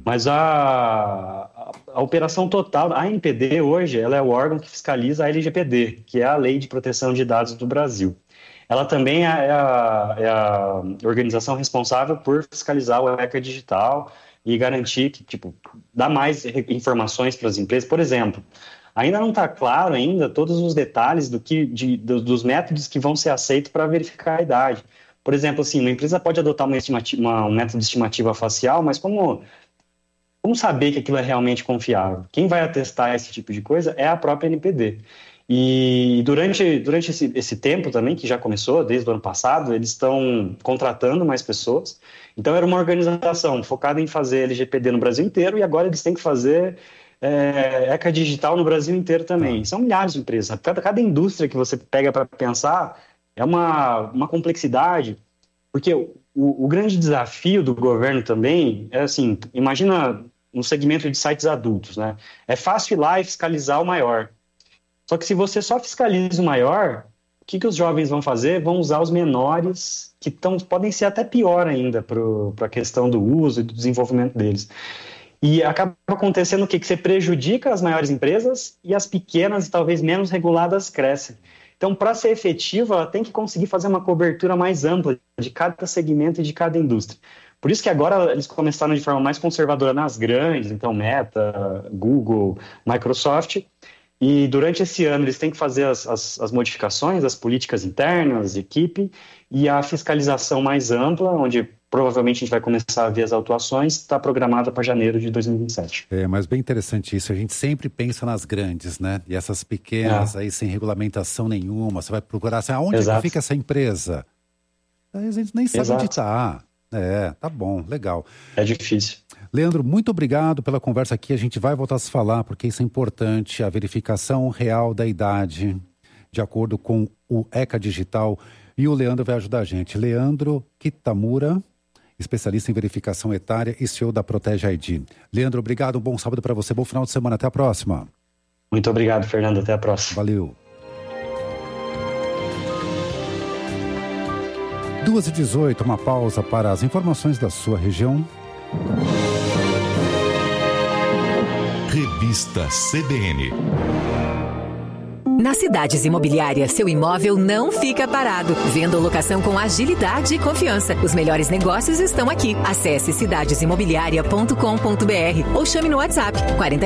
Mas a operação total, a ANPD hoje, ela é o órgão que fiscaliza a LGPD, que é a Lei de Proteção de Dados do Brasil. Ela também é a organização responsável por fiscalizar o ECA Digital e garantir que, dá mais informações para as empresas. Por exemplo, ainda não está claro ainda todos os detalhes dos métodos que vão ser aceitos para verificar a idade. Por exemplo, assim, uma empresa pode adotar um método de estimativa facial, mas como saber que aquilo é realmente confiável? Quem vai atestar esse tipo de coisa é a própria ANPD. E durante esse tempo também, que já começou, desde o ano passado, eles estão contratando mais pessoas. Então, era uma organização focada em fazer LGPD no Brasil inteiro, e agora eles têm que fazer ECA Digital no Brasil inteiro também. São milhares de empresas. Cada indústria que você pega para pensar é uma complexidade, porque o grande desafio do governo também é assim, imagina no segmento de sites adultos, né? É fácil ir lá e fiscalizar o maior. Só que se você só fiscaliza o maior, o que os jovens vão fazer? Vão usar os menores, que podem ser até pior ainda para a questão do uso e do desenvolvimento deles. E acaba acontecendo o quê? Que você prejudica as maiores empresas e as pequenas e talvez menos reguladas crescem. Então, para ser efetiva, ela tem que conseguir fazer uma cobertura mais ampla de cada segmento e de cada indústria. Por isso que agora eles começaram de forma mais conservadora nas grandes, então Meta, Google, Microsoft. E durante esse ano eles têm que fazer as modificações, as políticas internas, de equipe, e a fiscalização mais ampla, onde provavelmente a gente vai começar a ver as autuações, está programada para janeiro de 2027. Mas bem interessante isso, a gente sempre pensa nas grandes, né? E essas pequenas aí sem regulamentação nenhuma, você vai procurar assim, onde é que fica essa empresa? Aí a gente nem sabe onde está. Tá bom, legal. É difícil. Leandro, muito obrigado pela conversa aqui. A gente vai voltar a se falar, porque isso é importante, a verificação real da idade, de acordo com o ECA Digital. E o Leandro vai ajudar a gente. Leandro Kitamura, especialista em verificação etária e CEO da Protege ID. Leandro, obrigado, um bom sábado para você, bom final de semana. Até a próxima. Muito obrigado, Fernando. Até a próxima. Valeu. 2h18, uma pausa para as informações da sua região. Revista CBN. Na Cidades Imobiliárias, seu imóvel não fica parado. Venda ou locação com agilidade e confiança. Os melhores negócios estão aqui. Acesse cidadesimobiliaria.com.br ou chame no WhatsApp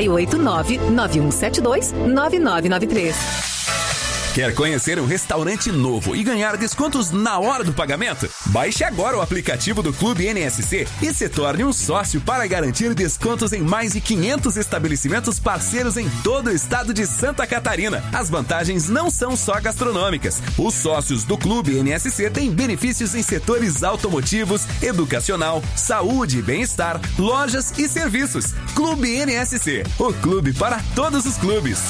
489-9172-9993. Quer conhecer um restaurante novo e ganhar descontos na hora do pagamento? Baixe agora o aplicativo do Clube NSC e se torne um sócio para garantir descontos em mais de 500 estabelecimentos parceiros em todo o estado de Santa Catarina. As vantagens não são só gastronômicas. Os sócios do Clube NSC têm benefícios em setores automotivos, educacional, saúde e bem-estar, lojas e serviços. Clube NSC, o clube para todos os clubes.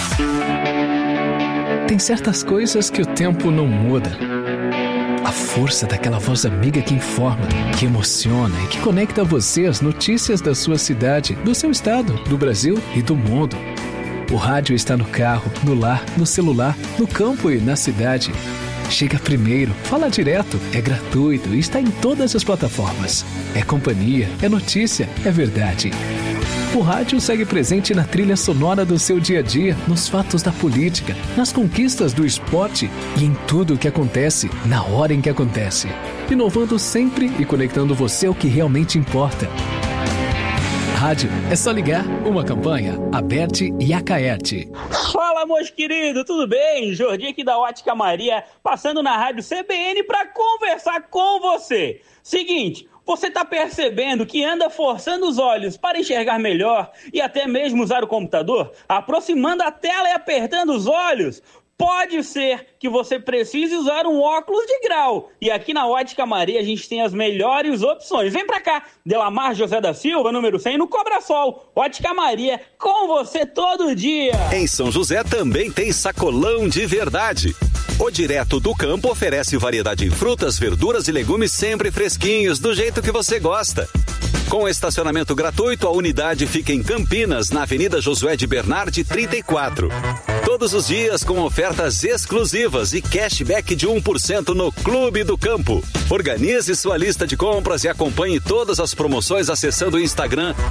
Tem certas coisas que o tempo não muda. A força daquela voz amiga que informa, que emociona e que conecta você às notícias da sua cidade, do seu estado, do Brasil e do mundo. O rádio está no carro, no lar, no celular, no campo e na cidade. Chega primeiro, fala direto, é gratuito e está em todas as plataformas. É companhia, é notícia, é verdade. O rádio segue presente na trilha sonora do seu dia a dia, nos fatos da política, nas conquistas do esporte e em tudo o que acontece, na hora em que acontece. Inovando sempre e conectando você ao que realmente importa. Rádio, é só ligar. Uma campanha, Aberte e Acaerte. Fala, meus queridos, tudo bem? Jordi aqui da Ótica Maria, passando na Rádio CBN para conversar com você. Seguinte, você está percebendo que anda forçando os olhos para enxergar melhor e até mesmo usar o computador, aproximando a tela e apertando os olhos? Pode ser que você precise usar um óculos de grau. E aqui na Ótica Maria a gente tem as melhores opções. Vem pra cá, Delamar José da Silva, número 100, no Cobra Sol. Ótica Maria, com você todo dia. Em São José também tem sacolão de verdade. O Direto do Campo oferece variedade em frutas, verduras e legumes sempre fresquinhos, do jeito que você gosta. Com estacionamento gratuito, a unidade fica em Campinas, na Avenida Josué de Bernardi, 34. Todos os dias com ofertas exclusivas e cashback de 1% no Clube do Campo. Organize sua lista de compras e acompanhe todas as promoções acessando o Instagram